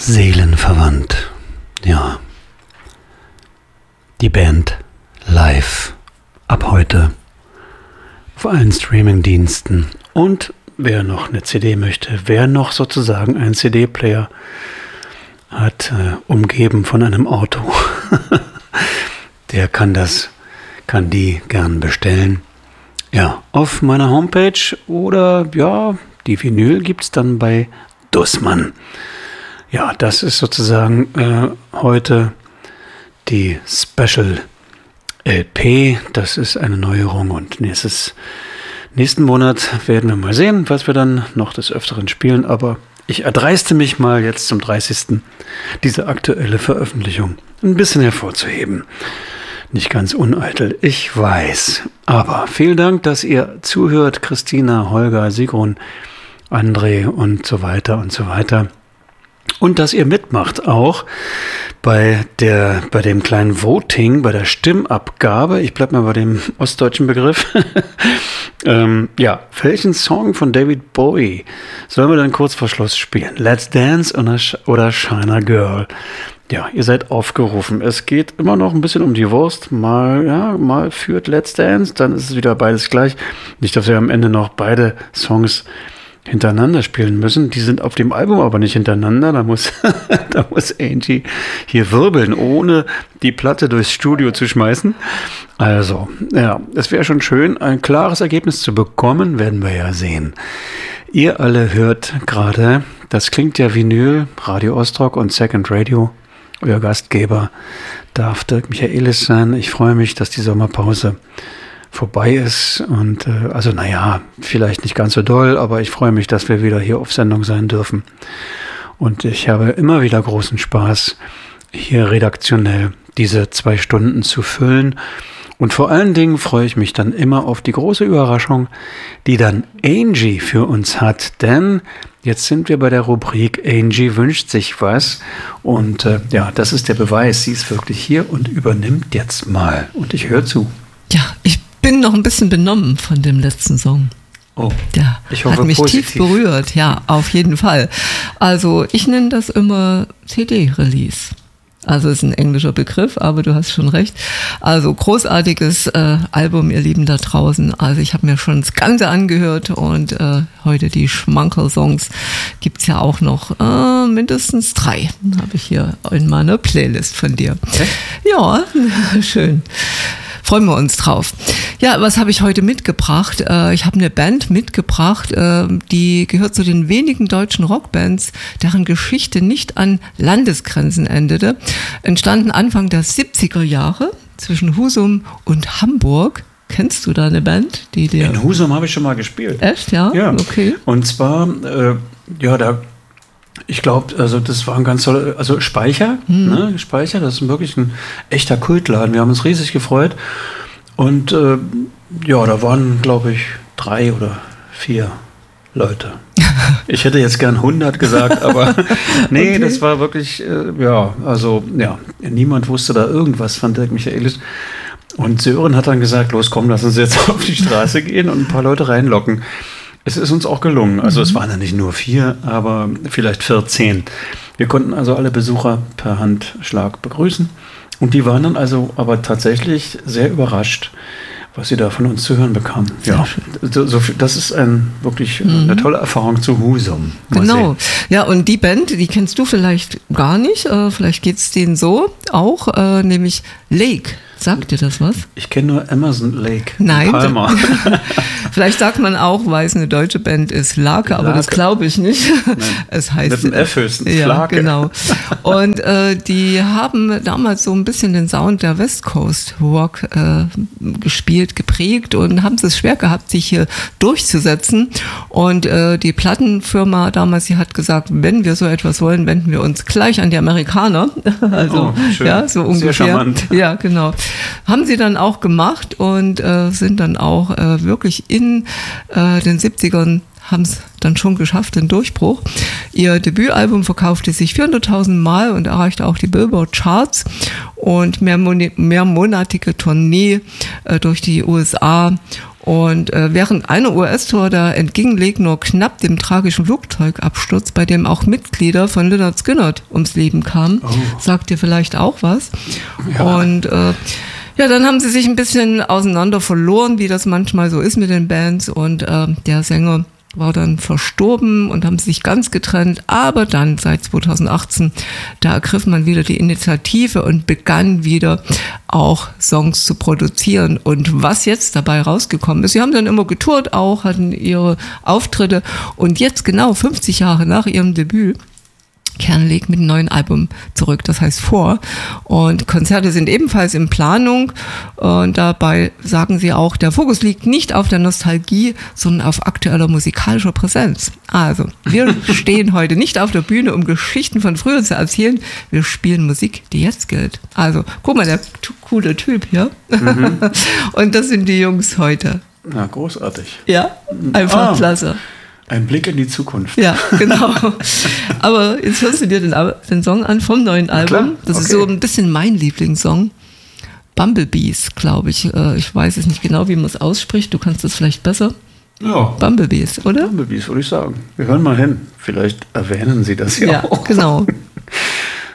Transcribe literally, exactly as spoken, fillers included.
Seelenverwandt. Ja. Die Band live. Ab heute. Auf allen Streaming-Diensten. Und wer noch eine C D möchte, wer noch sozusagen einen C D-Player hat, äh, umgeben von einem Auto, der kann das, kann die gern bestellen. Ja, auf meiner Homepage oder ja, die Vinyl gibt es dann bei Dussmann. Ja, das ist sozusagen äh, heute die Special L P. Das ist eine Neuerung und nächstes, nächsten Monat werden wir mal sehen, was wir dann noch des Öfteren spielen. Aber ich erdreiste mich mal jetzt zum dreißigsten diese aktuelle Veröffentlichung ein bisschen hervorzuheben. Nicht ganz uneitel, ich weiß. Aber vielen Dank, dass ihr zuhört. Christina, Holger, Sigrun, André und so weiter und so weiter. Und dass ihr mitmacht auch bei der, bei dem kleinen Voting, bei der Stimmabgabe. Ich bleibe mal bei dem ostdeutschen Begriff. ähm, ja, welchen Song von David Bowie sollen wir dann kurz vor Schluss spielen? Let's Dance oder, oder China Girl? Ja, ihr seid aufgerufen. Es geht immer noch ein bisschen um die Wurst. Mal, ja, mal führt Let's Dance, dann ist es wieder beides gleich. Nicht, dass wir am Ende noch beide Songs hintereinander spielen müssen. Die sind auf dem Album aber nicht hintereinander. Da muss, da muss Angie hier wirbeln, ohne die Platte durchs Studio zu schmeißen. Also, ja, es wäre schon schön, ein klares Ergebnis zu bekommen, werden wir ja sehen. Ihr alle hört gerade, das klingt ja Vinyl, Radio Ostrock und Second Radio. Euer Gastgeber darf Dirk Michaelis sein. Ich freue mich, dass die Sommerpause vorbei ist und äh, also naja, vielleicht nicht ganz so doll, aber ich freue mich, dass wir wieder hier auf Sendung sein dürfen. Und ich habe immer wieder großen Spaß, hier redaktionell diese zwei Stunden zu füllen. Und vor allen Dingen freue ich mich dann immer auf die große Überraschung, die dann Angie für uns hat. Denn jetzt sind wir bei der Rubrik Angie wünscht sich was. Und äh, ja, das ist der Beweis. Sie ist wirklich hier und übernimmt jetzt mal. Und ich höre zu. Ja, ich bin noch ein bisschen benommen von dem letzten Song. Oh, ja, ich hoffe, hat mich positiv. tief berührt. Ja, auf jeden Fall. Also ich nenne das immer C D-Release. Also ist ein englischer Begriff, aber du hast schon recht. Also großartiges äh, Album, ihr Lieben da draußen. Also ich habe mir schon das Ganze angehört und äh, heute die Schmankerl-Songs gibt's ja auch noch äh, mindestens drei. Habe ich hier in meiner Playlist von dir. Okay. Ja, schön. Freuen wir uns drauf. Ja, was habe ich heute mitgebracht? Ich habe eine Band mitgebracht, die gehört zu den wenigen deutschen Rockbands, deren Geschichte nicht an Landesgrenzen endete. Entstanden Anfang der siebziger Jahre zwischen Husum und Hamburg. Kennst du da eine Band? Die dir In Husum habe ich schon mal gespielt. Echt, ja? Ja. Okay. Und zwar, äh, ja, da ich glaube, also das war ein ganz toller, also Speicher, hm. ne, Speicher, das ist wirklich ein echter Kultladen. Wir haben uns riesig gefreut und äh, ja, da waren, glaube ich, drei oder vier Leute. Ich hätte jetzt gern hundert gesagt, aber nee, okay. Das war wirklich, äh, ja, also ja, niemand wusste da irgendwas von Dirk Michaelis. Und Sören hat dann gesagt, los komm, lass uns jetzt auf die Straße gehen und ein paar Leute reinlocken. Es ist uns auch gelungen. Also mhm. es waren ja nicht nur vier, aber vielleicht vierzehn. Wir konnten also alle Besucher per Handschlag begrüßen. Und die waren dann also aber tatsächlich sehr überrascht, was sie da von uns zu hören bekamen. Ja, so, so, das ist ein, wirklich mhm. eine tolle Erfahrung zu Husum. Genau. Ja, und die Band, die kennst du vielleicht gar nicht. Äh, vielleicht geht es denen so auch, äh, nämlich Lake. Sagt dir das was? Ich kenne nur Emerson Lake. Nein. Palmer. Vielleicht sagt man auch, weil es eine deutsche Band ist, Lake, Lake. Aber das glaube ich nicht. Nein. Es heißt, mit dem F höchstens, ja, Flake. Genau. Und äh, die haben damals so ein bisschen den Sound der West Coast Rock äh, gespielt, geprägt und haben es schwer gehabt, sich hier durchzusetzen. Und äh, die Plattenfirma damals, die hat gesagt, wenn wir so etwas wollen, wenden wir uns gleich an die Amerikaner. Also, oh, schön. Ja, so ungefähr. Sehr charmant. Ja, genau. Haben sie dann auch gemacht und äh, sind dann auch äh, wirklich in äh, den siebzigern, haben es dann schon geschafft, den Durchbruch. Ihr Debütalbum verkaufte sich vierhunderttausend Mal und erreichte auch die Billboard-Charts und mehrmoni- mehrmonatige Tournee äh, durch die U S A Und äh, während einer U S-Tour da entging Lake nur knapp dem tragischen Flugzeugabsturz, bei dem auch Mitglieder von Lynyrd Skynyrd ums Leben kamen. Oh. Sagt dir vielleicht auch was. Ja. Und äh, ja, dann haben sie sich ein bisschen auseinander verloren, wie das manchmal so ist mit den Bands. Und äh, der Sänger war dann verstorben und haben sich ganz getrennt. Aber dann, seit zweitausendachtzehn, da ergriff man wieder die Initiative und begann wieder auch Songs zu produzieren. Und was jetzt dabei rausgekommen ist, sie haben dann immer getourt auch, hatten ihre Auftritte. Und jetzt genau fünfzig Jahre nach ihrem Debüt kehren Lake mit einem neuen Album zurück, das heißt Four. Und Konzerte sind ebenfalls in Planung. Und dabei sagen sie auch, der Fokus liegt nicht auf der Nostalgie, sondern auf aktueller musikalischer Präsenz. Also, wir stehen heute nicht auf der Bühne, um Geschichten von früher zu erzählen. Wir spielen Musik, die jetzt gilt. Also, guck mal, der t- coole Typ hier. Mhm. Und das sind die Jungs heute. Na, großartig. Ja, einfach ah. klasse. Ein Blick in die Zukunft. Ja, genau. Aber jetzt hörst du dir den, den Song an vom neuen Album. Klar, das okay. ist so ein bisschen mein Lieblingssong. Bumblebees, glaube ich. Ich weiß es nicht genau, wie man es ausspricht. Du kannst es vielleicht besser. Ja. Bumblebees, oder? Bumblebees, würde ich sagen. Wir hören mal hin. Vielleicht erwähnen sie das ja, ja auch. Genau.